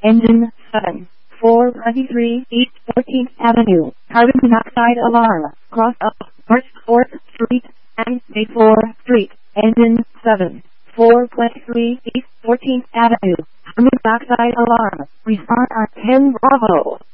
Engine 7, 423 East 14th Avenue, carbon monoxide alarm, cross up First 4th Street and Mayflower Street. Engine 7, 423 East 14th Avenue, carbon monoxide alarm, respond on 10 Bravo.